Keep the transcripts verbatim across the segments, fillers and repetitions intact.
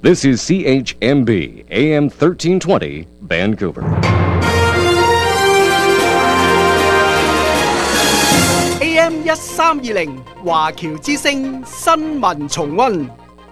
This is C H M B, A M thirteen twenty, Vancouver. A M 一三二零華僑之聲新聞重溫。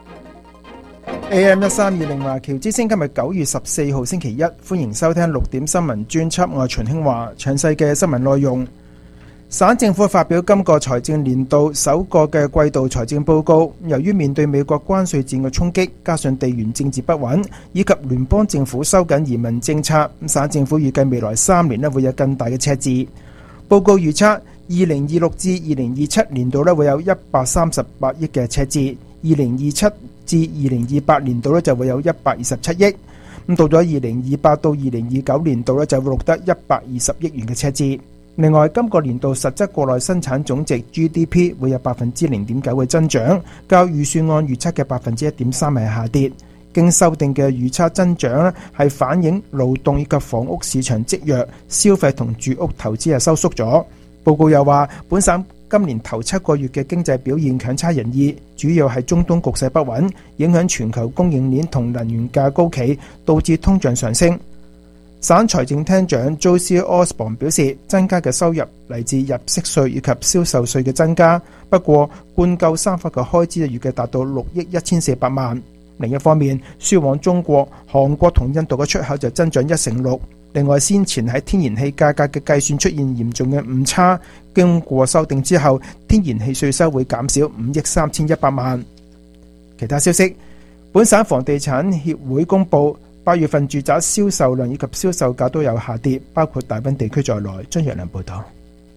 A M 一三二零華僑之聲今日九月十四號星期一，歡迎收聽六點新聞專輯，我係秦興華。詳細嘅新聞內容，省政府發表今個財政年度首個嘅季度財政報告。由於面對美國關稅戰嘅衝擊，加上地緣政治不穩，以及聯邦政府收緊移民政策，省政府預計未來三年咧會有更大嘅赤字。報告預測，二零二六至二零二七年度咧會有一百三十八億嘅赤字，二零二七至二零二八年度咧就會有一百二十七億。咁到咗二零二八到二零二九年度咧就會錄得一百二十億元嘅赤字。另外，今個年度實質國內生產總值 G D P 會有百分之零點九嘅增長，較預算案預測嘅百分之一點三係下跌。經修訂嘅預測增長咧係反映勞動以及房屋市場積弱，消費同住屋投資係收縮咗。報告又話，本省今年頭七個月嘅經濟表現強差人意，主要係中東局勢不穩，影響全球供應鏈同能源價高企，導致通脹上升。省財政廳長 Josie Osborne 表示，增加嘅收入嚟自入息稅以及銷售稅嘅增加，不過灌救三忽嘅開支預計達到六億一千四百萬。另一方面，輸往中國、韓國同印度嘅出口就增長一成六。另外，先前喺天然氣價格嘅計算出現嚴重嘅誤差，經過修訂之後，天然氣稅收會減少五億三千一百萬。其他消息，本省房地產協會公佈，八月份住宅銷售量以及銷售價都有下跌，包括大溫地區在內。張若良報道。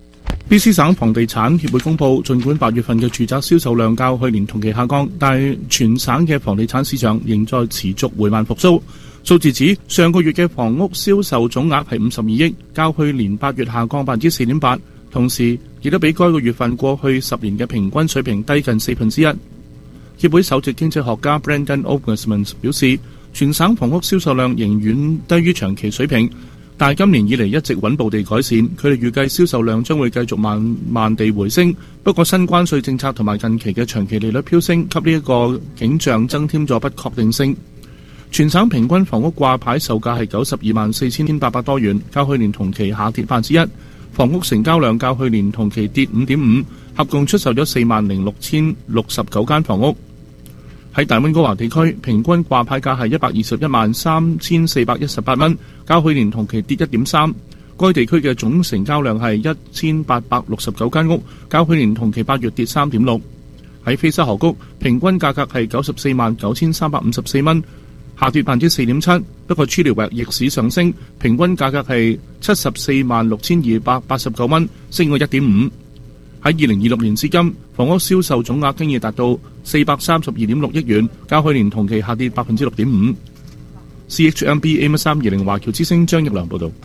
B C 省房地產協會公佈，儘管八月份嘅住宅銷售量較去年同期下降，但係全省嘅房地產市場仍在持續緩慢復甦。數字指上個月嘅房屋銷售總額係五十二億，較去年八月下降百分之四點八，同時亦都比該個月份過去十年嘅平均水平低近四分之一。協會首席經濟學家 Brendan Ogmans 表示，全省房屋銷售量仍遠低於長期水平，但係今年以嚟一直穩步地改善。佢哋預計銷售量將會繼續慢慢地回升，不過新關稅政策同埋近期嘅長期利率飆升，給呢一個景象增添咗不確定性。全省平均房屋掛牌售價係九十二萬四千八百多元，較去年同期下跌百分之一。房屋成交量較去年同期跌五點五，合共出售咗四萬零六千六十九間房屋。喺大溫哥華地區，平均掛牌價係一百二十一萬三千四百一十八蚊，較去年同期跌一點三。該地區嘅總成交量係一千八百六十九間屋，較去年同期八月跌三點六。喺菲沙河谷，平均價格係九十四萬九千三百五十四蚊，下跌百分之四點七。不過 Chilliwack 逆市上升，平均價格係七十四萬六千二百八十九蚊，升過一點五。喺二零二六年至今，房屋銷售總額經已達到四百三十二點六億元，較去年同期下跌百分之六點五。C H M B A M 三二零華僑之聲張益良報導。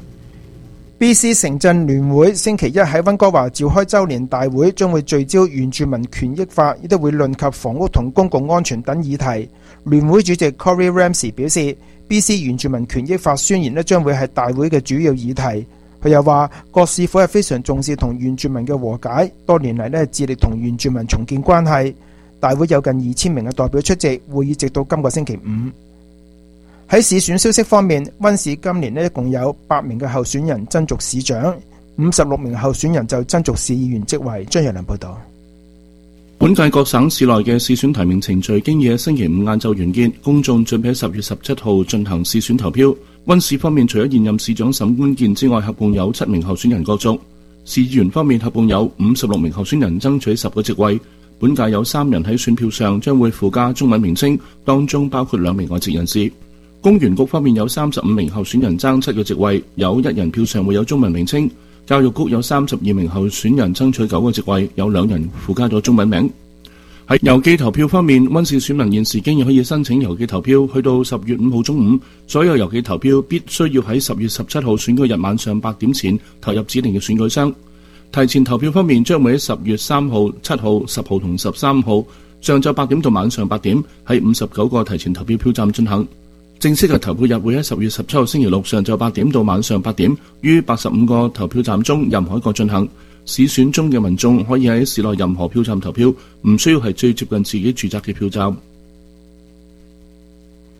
B C 城鎮聯會星期一喺溫哥華召開周年大會，將會聚焦原住民權益法，亦都會論及房屋同公共安全等議題。聯會主席 Corey Ramsey 表示， B C 原住民權益法宣言咧將會係大會嘅主要議題。佢又話，各市府係非常重視同原住民嘅和解，多年嚟咧致力同原住民重建關係。大會有近二千名嘅代表出席，會議直到今個星期五。喺市選消息方面，溫市今年咧一共有八名嘅候選人爭逐市長，五十六名候選人就爭逐市議員職位。張若良報導。 本屆各省市內嘅市選提名程序經已喺星期五晏晝完結，公眾準備喺十月十七號進行市選投票。溫市方面，除咗現任市長沈官健之外，合共有七名候選人角逐。市議員方面，合共有五十六名候選人爭取十個職位。本屆有三人喺選票上將會附加中文名稱，當中包括兩名外籍人士。公園局方面有三十五名候選人爭七個職位，有一人票上會有中文名稱。教育局有三十二名候選人爭取九個職位，有兩人附加咗中文名。喺郵寄投票方面，溫市選民現時經已可以申請郵寄投票，去到十月五號中午。所有郵寄投票必須要喺十月十七號選舉日晚上八點前投入指定嘅選舉箱。提前投票方面，將會喺十月三號、七號、十號同十三號上晝八點到晚上八點喺五十九個提前投票票站進行。正式嘅投票日會喺十月十七號星期六上晝八點到晚上八點，於八十五個投票站中任何一個進行。市選中嘅民眾可以喺市內任何票站投票，唔需要係最接近自己住宅嘅票站。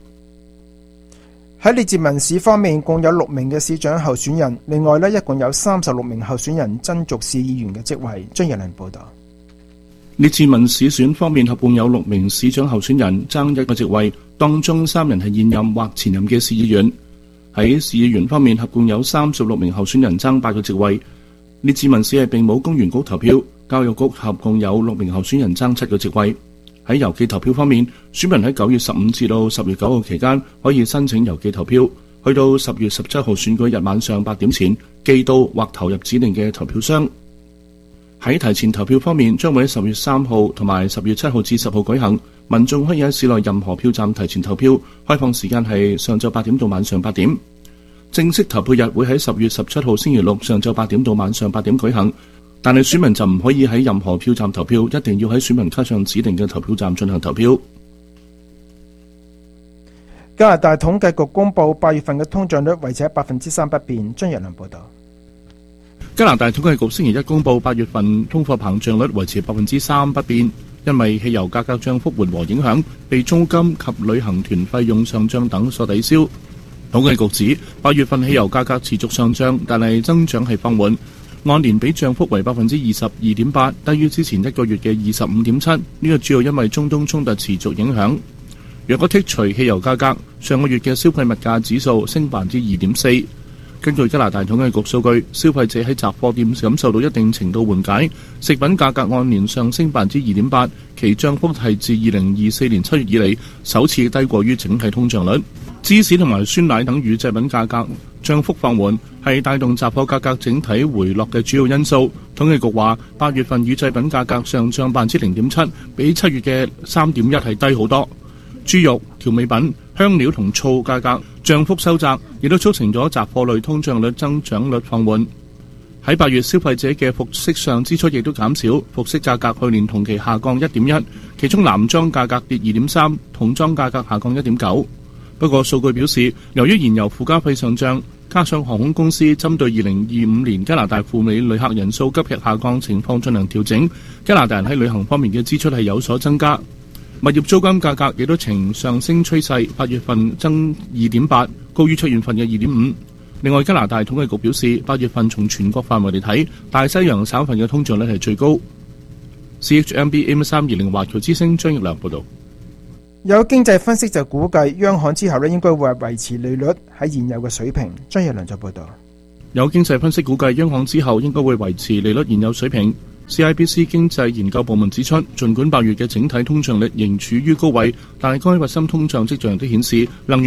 喺列治文市方面，共有六名嘅市長候選人，另外呢，一共有三十六名候選人爭逐市議員嘅職位。張日良報道。 列治文市選方面，合共有六名市長候選人爭一個職位，當中三人係現任或前任嘅市議員。喺市議員方面，合共有三十六名候選人爭八個職位。列治文市係並冇公員局投票，教育局合共有六名候選人爭七個職位。喺郵寄投票方面，選民喺九月十五至到十月九號期間可以申請郵寄投票，去到十月十七號選舉日晚上八點前寄到或投入指定嘅投票箱。喺提前投票方面，將會喺十月三號同埋十月七號至十號舉行，民眾可以喺市內任何票站提前投票，開放時間係上晝八點到晚上八點。正式投票日會喺十月十七號星期六上晝八點到晚上八點舉行，但係選民就唔可以喺任何票站投票，一定要喺選民卡上指定嘅投票站進行投票。 加拿大統計局公布八月份嘅通脹率維持喺百分之三不變。張日良報道。 加拿大統計局星期一公布八月份通貨膨脹率維持百分之三不變，因為汽油價格漲幅緩和影響，被租金及旅行團費用上漲等所抵消。統計局指八月份汽油價格持續上漲，但係增長係放緩，按年比漲幅為百分之二十二點八，低於之前一個月嘅二十五點七。呢個主要因為中東衝突持續影響。若果剔除汽油價格，上個月嘅消費物價指數升百分之二點四。根據加拿大統計局數據，消費者喺雜貨店感受到一定程度緩解，食品價格按年上升百分之二點八，其漲幅係自二零二四年七月以嚟首次低過於整體通脹率。芝士同埋酸奶等乳製品價格漲幅放緩，係帶動雜貨價格整體回落嘅主要因素。統計局話，八月份乳製品價格上漲百分之零點七，比七月嘅三點一係低好多。豬肉、調味品、香料同醋價格漲幅收窄，亦都促成咗雜貨類通脹率增長率放緩。喺八月，消費者嘅服飾上支出亦都減少，服飾價格去年同期下降一點一，其中男裝價格跌二點三，童裝價格下降一點九。不過數據表示，由於燃油附加費上漲，加上航空公司針對二零二五年加拿大赴美旅客人數急劇下降情況進行調整，加拿大人喺旅行方面嘅支出係有所增加。物業租金價格亦都呈上升趨勢，八月份增二點八，高於七月份嘅二點五。另外，加拿大統計局表示，八月份從全國範圍嚟睇，大西洋省份嘅通脹率係最高。C H M B M 三二零華僑之聲張奕良報導。 有經濟分析就估計，央行之後咧應該會維持利率喺現有嘅水平。張奕良就報導。 有經濟分析估計，央行之後應該會維持利率現有水平。C I B C 經濟研究部門指出，儘管八月嘅整體通脹率仍處於高位，但係該核心通脹跡象都顯示能源